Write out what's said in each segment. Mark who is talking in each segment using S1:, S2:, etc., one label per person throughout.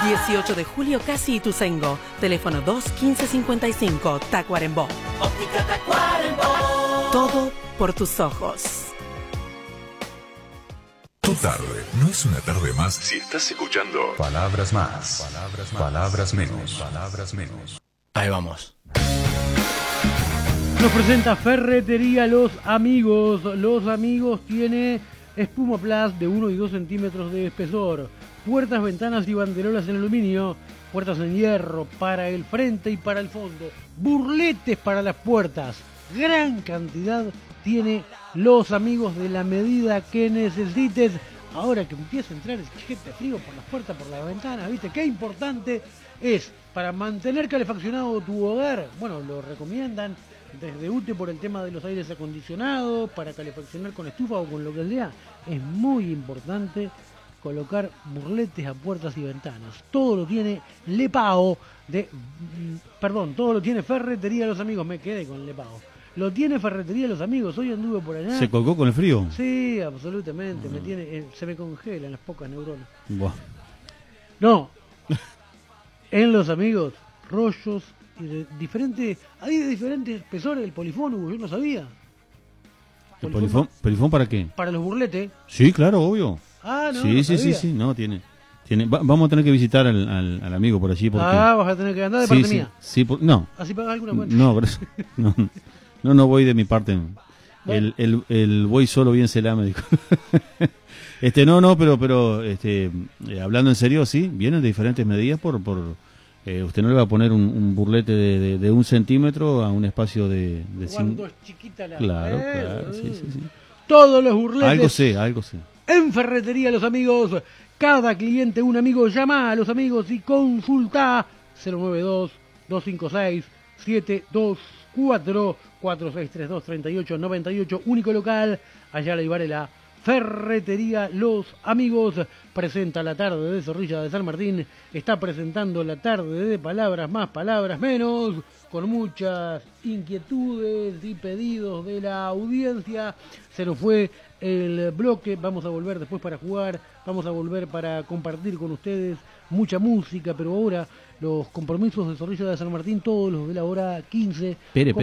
S1: 18 de julio, Casi Ituzaingó. Teléfono 2-1555, Tacuarembó.
S2: Óptica Tacuarembó.
S1: Todo por tus ojos.
S3: Tu tarde no es una tarde más si estás escuchando Palabras Más, Palabras Menos, Palabras Menos.
S4: Ahí vamos.
S5: Nos presenta Ferretería Los Amigos. Los Amigos tiene espuma plus de 1 y 2 centímetros de espesor, puertas, ventanas y banderolas en aluminio, puertas en hierro para el frente y para el fondo, burletes para las puertas. Gran cantidad tiene Los Amigos de la medida que necesites. Ahora que empieza a entrar el jefe frío por las puertas, por las ventanas, ¿viste? Qué importante es para mantener calefaccionado tu hogar. Bueno, lo recomiendan desde UTE por el tema de los aires acondicionados, para calefaccionar con estufa o con lo que sea. Es muy importante colocar burletes a puertas y ventanas. Todo lo tiene todo lo tiene Ferretería Los Amigos. Me quedé con Lepao. Lo tiene Ferretería Los Amigos. Hoy anduve por allá.
S4: ¿Se colgó con el frío?
S5: Sí, absolutamente. Se me congelan las pocas neuronas.
S4: Buah.
S5: No. En Los Amigos, rollos y de diferentes. Hay de diferentes espesores el polifón, Hugo, yo no sabía.
S4: ¿El polifón para qué?
S5: Para los burletes.
S4: Sí, claro, obvio.
S5: Ah, no.
S4: Sí, no, tiene. Vamos a tener que visitar al amigo por allí. Porque...
S5: vas a tener que andar de parte mía.
S4: Sí, no.
S5: Así pagas alguna cuenta.
S4: No, pero no voy de mi parte. Bueno. El voy solo bien se la me dijo. Pero hablando en serio, sí, vienen de diferentes medidas por usted no le va a poner un burlete de 1 centímetro a un espacio de
S5: Cuando es chiquita la...
S4: Claro, sí.
S5: Todos los burletes.
S4: Algo sé.
S5: En Ferretería Los Amigos, cada cliente un amigo. Llama a Los Amigos y consulta 092-256-724 4632-3898. Único local, allá la Varela. Ferretería Los Amigos presenta la tarde de Zorrilla de San Martín. Está presentando la tarde de Palabras Más, Palabras Menos, con muchas inquietudes y pedidos de la audiencia. Se nos fue el bloque, vamos a volver después para jugar, vamos a volver para compartir con ustedes mucha música, pero ahora los compromisos de Zorrilla de San Martín, todos los de la hora 15.
S4: Espera.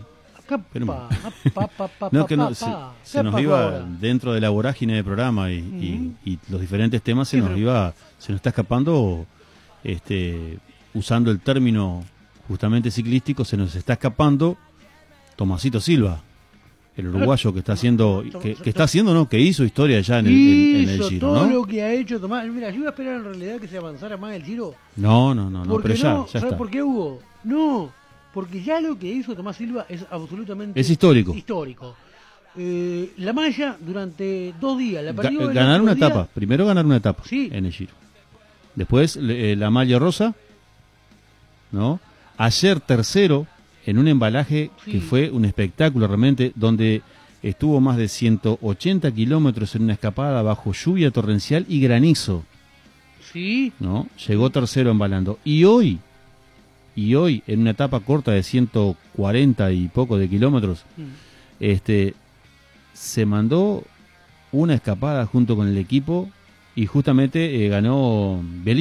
S4: Se nos iba ahora. Dentro de la vorágine del programa y los diferentes temas se nos está escapando, usando el término justamente ciclístico, se nos está escapando Tomasito Silva, el uruguayo que está haciendo, que hizo historia ya en el Giro,
S5: todo
S4: ¿no?
S5: lo que ha hecho Tomás. Mira, yo iba a esperar en realidad que se avanzara más el Giro.
S4: No, pero ya
S5: ¿Sabes
S4: está.
S5: por qué, Hugo? No, porque ya lo que hizo Tomás Silva es absolutamente
S4: histórico.
S5: La malla durante 2 días la perdió.
S4: Ganar una etapa, primero ganar una etapa en el Giro. Después la malla rosa, ¿no? Ayer tercero en un embalaje que fue un espectáculo realmente, donde estuvo más de 180 kilómetros en una escapada bajo lluvia torrencial y granizo.
S5: Sí.
S4: ¿No? Llegó tercero embalando. Y hoy en una etapa corta de 140 y poco de kilómetros, se mandó una escapada junto con el equipo y justamente ganó Belín.